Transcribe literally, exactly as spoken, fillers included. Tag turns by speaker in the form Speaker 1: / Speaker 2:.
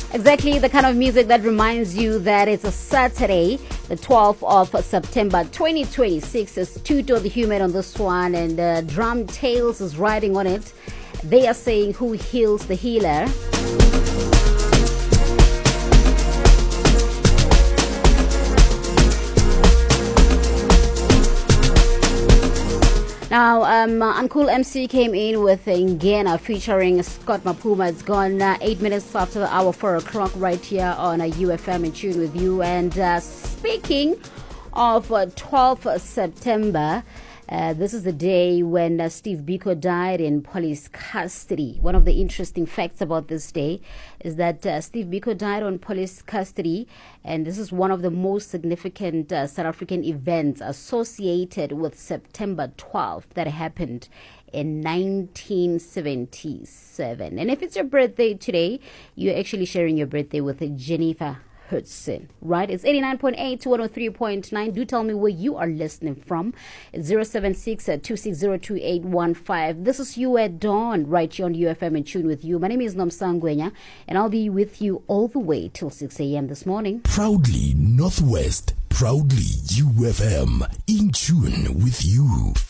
Speaker 1: Exactly the kind of music that reminds you that it's a Saturday, the twelfth of September twenty twenty-six. It's Tuto the Human on this one, and uh, Drum Tales is riding on it. They are saying, who heals the healer? Now, um, Uncle M C came in with Ngena featuring Scott Mapuma. It's gone uh, eight minutes after the hour, four o'clock, right here on a U F M in tune with you. And uh, speaking of uh, twelfth of September, uh, this is the day when uh, Steve Biko died in police custody. One of the interesting facts about this day is that uh, Steve Biko died on police custody, and this is one of the most significant uh, South African events associated with September twelfth that happened in nineteen seventy-seven. And if it's your birthday today, you're actually sharing your birthday with Jennifer Hudson, right? It's eighty-nine point eight to one oh three point nine. Do tell me where you are listening from. It's zero seven six, two six zero, two eight one five. This is You at Dawn, right here on U F M in tune with you. My name is Nomsangwenya, and I'll be with you all the way till six a.m. this morning.
Speaker 2: Proudly Northwest, proudly U F M, in tune with you.